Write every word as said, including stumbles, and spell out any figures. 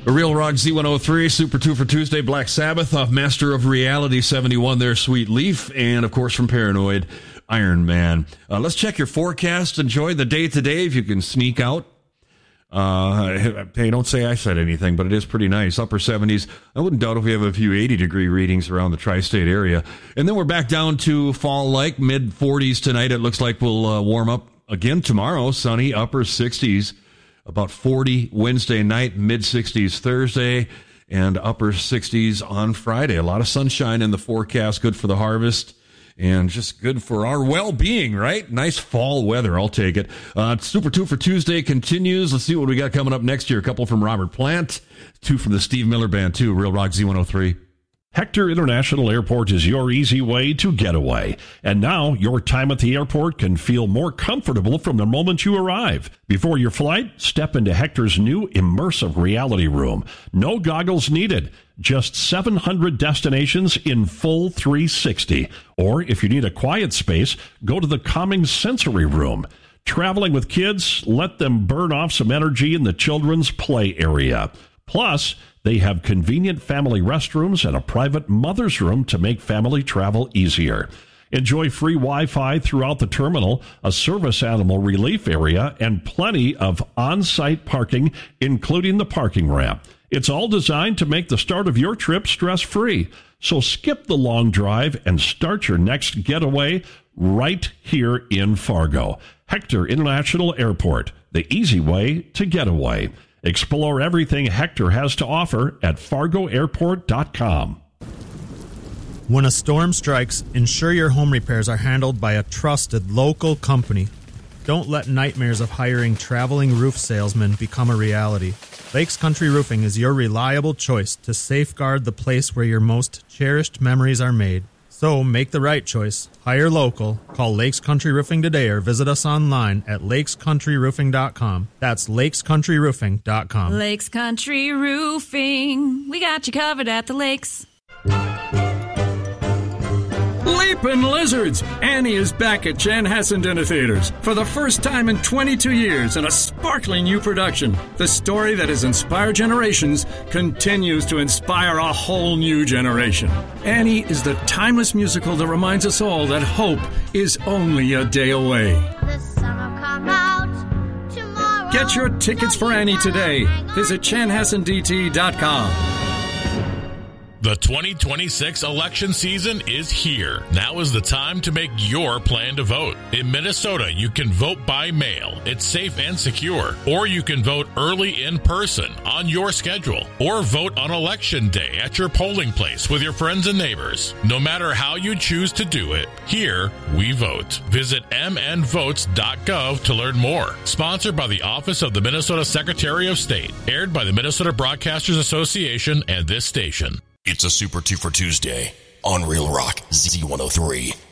Real Rock Z one oh three, Super two for Tuesday, Black Sabbath off Master of Reality seventy-one there, Sweet Leaf, and of course from Paranoid, Iron Man. Uh, let's check your forecast. Enjoy the day today if you can sneak out. Uh, hey, don't say I said anything, but it is pretty nice. Upper seventies. I wouldn't doubt if we have a few eighty degree readings around the tri-state area. And then we're back down to fall-like, mid forties tonight. It looks like we'll uh, warm up again tomorrow. Sunny, upper sixties. About forty Wednesday night, mid sixties Thursday, and upper sixties on Friday. A lot of sunshine in the forecast, good for the harvest, and just good for our well-being, right? Nice fall weather, I'll take it. Uh, Super two for Tuesday continues. Let's see what we got coming up next year. A couple from Robert Plant, two from the Steve Miller Band, too. Real Rock Z one oh three. Hector International Airport is your easy way to get away. And now, your time at the airport can feel more comfortable from the moment you arrive. Before your flight, step into Hector's new immersive reality room. No goggles needed. Just seven hundred destinations in full three sixty. Or, if you need a quiet space, go to the calming sensory room. Traveling with kids, let them burn off some energy in the children's play area. Plus, they have convenient family restrooms and a private mother's room to make family travel easier. Enjoy free Wi-Fi throughout the terminal, a service animal relief area, and plenty of on-site parking, including the parking ramp. It's all designed to make the start of your trip stress-free. So skip the long drive and start your next getaway right here in Fargo. Hector International Airport, the easy way to get away. Explore everything Hector has to offer at fargo airport dot com. When a storm strikes, ensure your home repairs are handled by a trusted local company. Don't let nightmares of hiring traveling roof salesmen become a reality. Lakes Country Roofing is your reliable choice to safeguard the place where your most cherished memories are made. So make the right choice. Hire local. Call Lakes Country Roofing today or visit us online at lakes country roofing dot com. That's lakes country roofing dot com. Lakes Country Roofing. We got you covered at the lakes. Leapin' Lizards! Annie is back at Chanhassen Dinner Theaters for the first time in twenty-two years in a sparkling new production. The story that has inspired generations continues to inspire a whole new generation. Annie is the timeless musical that reminds us all that hope is only a day away. The sun will come out tomorrow. Get your tickets for Annie today. Visit chanhassen d t dot com. The twenty twenty-six election season is here. Now is the time to make your plan to vote. In Minnesota, you can vote by mail. It's safe and secure. Or you can vote early in person on your schedule. Or vote on election day at your polling place with your friends and neighbors. No matter how you choose to do it, here we vote. Visit m n votes dot gov to learn more. Sponsored by the Office of the Minnesota Secretary of State. Aired by the Minnesota Broadcasters Association and this station. It's a Super two for Tuesday on Real Rock Z one oh three.